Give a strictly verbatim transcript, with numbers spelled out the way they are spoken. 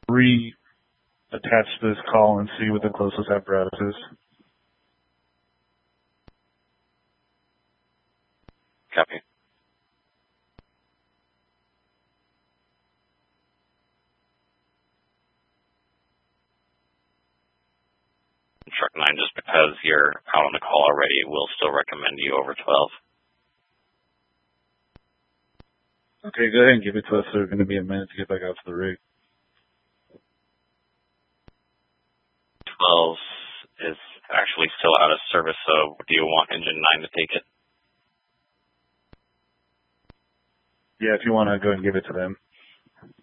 re-attach this call and see what the closest apparatus is. Copy. Truck nine, just because you're out on the call already, we'll still recommend you over twelve. Okay, go ahead and give it to us. There's going to be a minute to get back out to the rig. twelve is actually still out of service, so do you want engine nine to take it? Yeah, if you want to go ahead and give it to them.